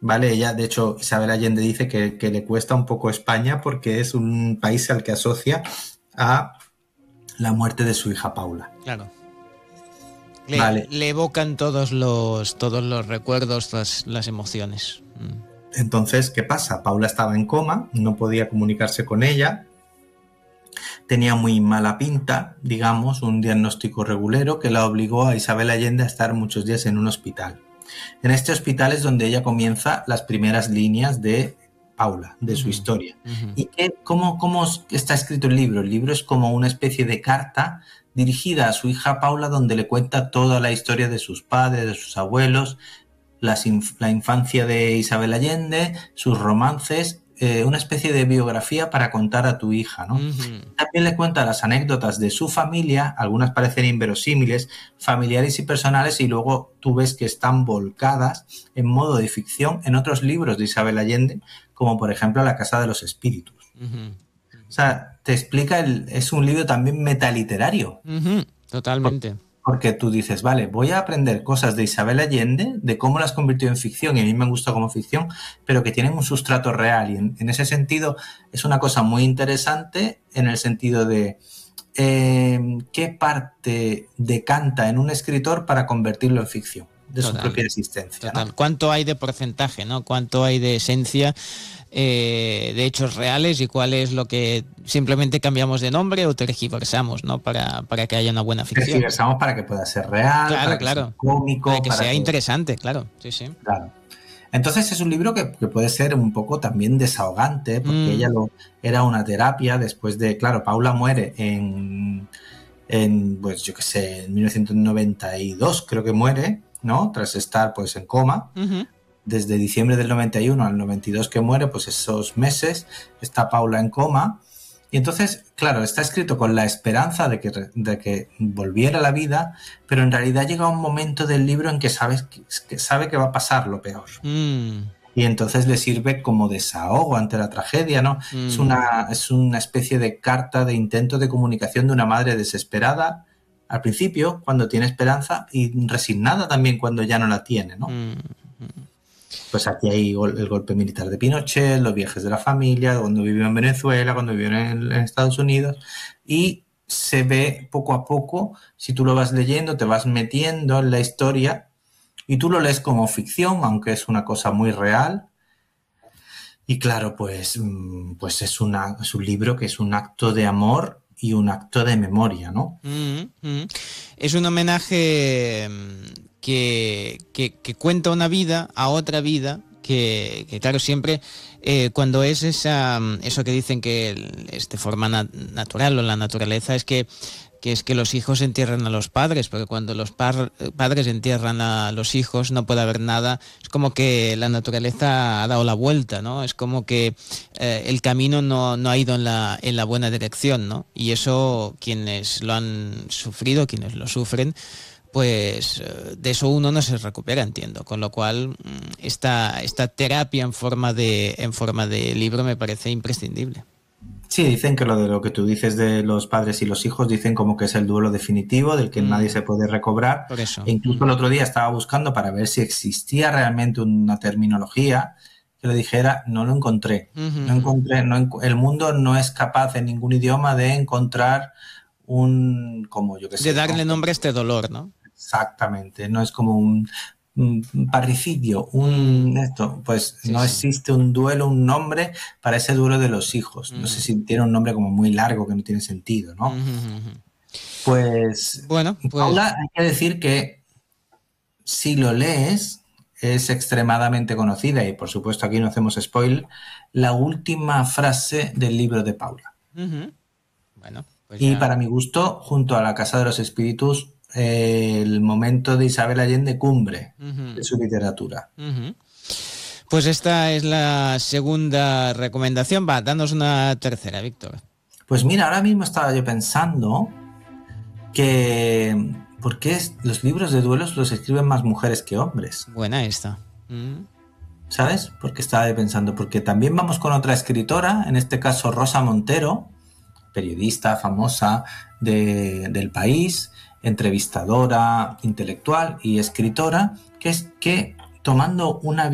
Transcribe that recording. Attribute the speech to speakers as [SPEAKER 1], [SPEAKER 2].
[SPEAKER 1] ¿vale? Ella, de hecho, Isabel Allende dice que le cuesta un poco España porque es un país al que asocia a la muerte de su hija Paula.
[SPEAKER 2] Claro.
[SPEAKER 1] Vale.
[SPEAKER 2] Le evocan todos los recuerdos, las emociones.
[SPEAKER 1] Entonces, ¿qué pasa? Paula estaba en coma, no podía comunicarse con ella, tenía muy mala pinta, digamos, un diagnóstico regulero que la obligó a Isabel Allende a estar muchos días en un hospital. En este hospital es donde ella comienza las primeras líneas de Paula, de su historia. ¿Y cómo está escrito el libro? El libro es como una especie de carta dirigida a su hija Paula, donde le cuenta toda la historia de sus padres, de sus abuelos, la infancia de Isabel Allende, sus romances, una especie de biografía para contar a tu hija, ¿no? También le cuenta las anécdotas de su familia, algunas parecen inverosímiles, familiares y personales, y luego tú ves que están volcadas en modo de ficción en otros libros de Isabel Allende, como por ejemplo La Casa de los Espíritus. O sea, te explica, es un libro también metaliterario.
[SPEAKER 2] Totalmente.
[SPEAKER 1] Porque tú dices, vale, voy a aprender cosas de Isabel Allende, de cómo las convirtió en ficción, y a mí me gusta como ficción, pero que tienen un sustrato real. Y en ese sentido es una cosa muy interesante en el sentido de qué parte decanta en un escritor para convertirlo en ficción, de su propia existencia.
[SPEAKER 2] Total. ¿No? ¿Cuánto hay de porcentaje, ¿no? ¿Cuánto hay de esencia de hechos reales y cuál es lo que simplemente cambiamos de nombre o tergiversamos, ¿no? Para que haya una buena ficción.
[SPEAKER 1] Tergiversamos para que pueda ser real, para que sea cómico,
[SPEAKER 2] para que sea interesante, claro. Sí.
[SPEAKER 1] Claro. Entonces es un libro que puede ser un poco también desahogante, porque ella era una terapia después de, claro, Paula muere en pues yo qué sé, en 1992 creo que muere, ¿no? Tras estar pues en coma. Desde diciembre del 91 al 92 que muere, pues esos meses está Paula en coma. Y entonces, claro, está escrito con la esperanza de que volviera a la vida, pero en realidad llega un momento del libro en que sabe que va a pasar lo peor. Y entonces le sirve como desahogo ante la tragedia, ¿no? Es una especie de carta de intento de comunicación de una madre desesperada al principio, cuando tiene esperanza, y resignada también cuando ya no la tiene, ¿no? Pues aquí hay el golpe militar de Pinochet, los viajes de la familia, cuando vivió en Venezuela, cuando vivió en Estados Unidos, y se ve poco a poco, si tú lo vas leyendo, te vas metiendo en la historia y tú lo lees como ficción, aunque es una cosa muy real. Y claro, pues es un libro que es un acto de amor y un acto de memoria, ¿no?
[SPEAKER 2] Es un homenaje que cuenta una vida a otra vida, que claro, siempre cuando es eso que dicen que es de forma natural o la naturaleza, es que los hijos entierran a los padres, porque cuando los padres entierran a los hijos no puede haber nada. Es como que la naturaleza ha dado la vuelta, ¿no? Es como que el camino no ha ido en la buena dirección, ¿no? Y eso, quienes lo han sufrido, quienes lo sufren, pues de eso uno no se recupera, entiendo. Con lo cual, esta terapia en forma de libro me parece imprescindible.
[SPEAKER 1] Sí, dicen que lo que tú dices de los padres y los hijos, dicen como que es el duelo definitivo del que nadie se puede recobrar.
[SPEAKER 2] Por eso.
[SPEAKER 1] E incluso el otro día estaba buscando para ver si existía realmente una terminología que lo dijera, no lo encontré. No encontré, el mundo no es capaz en ningún idioma de encontrar
[SPEAKER 2] de darle nombre a este dolor, ¿no?
[SPEAKER 1] Exactamente, no es como un parricidio, no existe un duelo, un nombre para ese duelo de los hijos. No sé si tiene un nombre como muy largo que no tiene sentido, ¿no? Pues Paula, hay que decir que si lo lees, es extremadamente conocida, y por supuesto aquí no hacemos spoiler, la última frase del libro de Paula.
[SPEAKER 2] Bueno, pues
[SPEAKER 1] y para mi gusto, junto a La Casa de los Espíritus, el momento de Isabel Allende cumbre de su literatura.
[SPEAKER 2] Pues esta es la segunda recomendación. Va, danos una tercera, Víctor.
[SPEAKER 1] Pues mira, ahora mismo estaba yo pensando que ¿por qué los libros de duelos los escriben más mujeres que hombres?
[SPEAKER 2] Buena esta.
[SPEAKER 1] ¿Sabes? Porque estaba pensando, porque también vamos con otra escritora, en este caso Rosa Montero, periodista famosa del País, entrevistadora, intelectual y escritora, que tomando una